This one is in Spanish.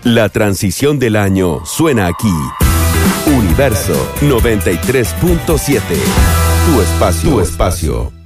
La transición del año suena aquí. Universo 93.7. Tu espacio.